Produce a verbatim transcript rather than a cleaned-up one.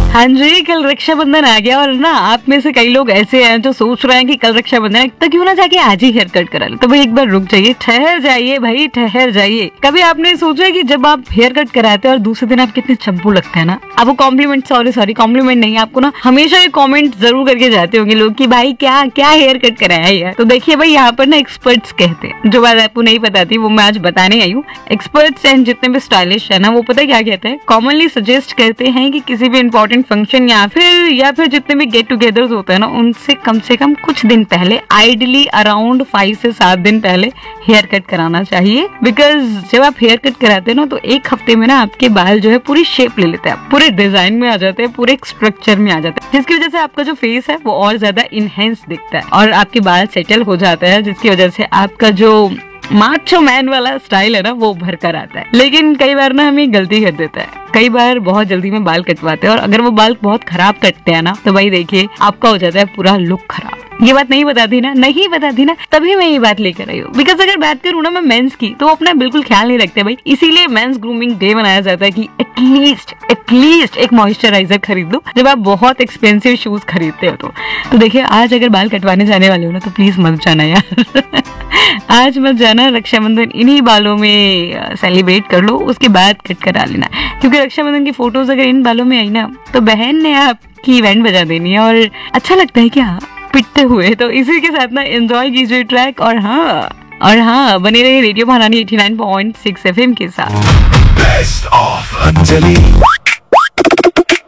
हाँ जी, कल रक्षाबंधन आ गया और ना आप में से कई लोग ऐसे हैं जो सोच रहे हैं कि कल रक्षाबंधन है तो क्यों ना जाके आज ही हेयर कट करा ले। तो भाई एक बार रुक जाइए, ठहर जाइए भाई, ठहर जाइए। कभी आपने सोचा कि जब आप हेयर कट कराते हैं और दूसरे दिन आप कितने चंपू लगते हैं ना, आपको कॉम्प्लीमेंट सॉरी सॉरी कॉम्प्लीमेंट नहीं, आपको ना हमेशा ये कॉमेंट जरूर करके जाते होंगे लोग कि भाई क्या क्या हेयर कट कराया है यार। तो देखिए भाई, यहाँ पर ना एक्सपर्ट्स कहते हैं, जो बात आपको नहीं पता थी वो मैं आज बताने आई हूँ। एक्सपर्ट्स एंड जितने भी स्टाइलिश है ना, वो पता है क्या कहते हैं, कॉमनली सजेस्ट करते हैं कि किसी भी इंपॉर्टेंट फंक्शन या फिर या फिर जितने भी गेट टुगेदर्स होते हैं ना, उनसे कम से कम कुछ दिन पहले, आइडली अराउंड फाइव से सात दिन पहले हेयर कट कराना चाहिए। बिकॉज जब आप हेयर कट कराते हैं ना, तो एक हफ्ते में ना आपके बाल जो है पूरी शेप ले लेते हैं, पूरे डिजाइन में आ जाते हैं, पूरे एक स्ट्रक्चर में आ जाते हैं, जिसकी वजह से आपका जो फेस है वो और ज्यादा इनहेंस दिखता है और आपके बाल सेटल हो जाते हैं, जिसकी वजह से आपका जो माचो मैन वाला स्टाइल है ना वो भर कर आता है। लेकिन कई बार ना हम ये गलती कर देते हैं, कई बार बहुत जल्दी में बाल कटवाते हैं और अगर वो बाल बहुत खराब कटते हैं ना, तो भाई देखिए आपका हो जाता है पूरा लुक खराब। ये बात नहीं बताती ना, नहीं बताती ना, तभी मैं ये बात लेकर आई हूँ। बिकॉज अगर बात करूँ ना मैं मेंस की, तो अपना बिल्कुल ख्याल नहीं रखते भाई, इसीलिए मेंस ग्रूमिंग डे मनाया जाता है कि एटलीस्ट एटलीस्ट एक मॉइस्चराइजर खरीद लो जब आप बहुत एक्सपेंसिव शूज खरीदते हो। तो तो देखिए, आज अगर बाल कटवाने जाने वाले हो ना, तो प्लीज मत जाना यार आज मत जाना। रक्षाबंधन इन्हीं बालों में सेलिब्रेट कर लो, उसके बाद कट करा लेना, क्योंकि रक्षाबंधन की फोटोज अगर इन बालों में आई ना, तो बहन ने आपकी इवेंट बजा देनी है और अच्छा लगता है क्या पिटते हुए। तो इसी के साथ ना एंजॉय कीजिए ट्रैक, और हाँ और हाँ बने रहिए रेडियो महारानी eighty nine point six F M के साथ। Best of Anjali।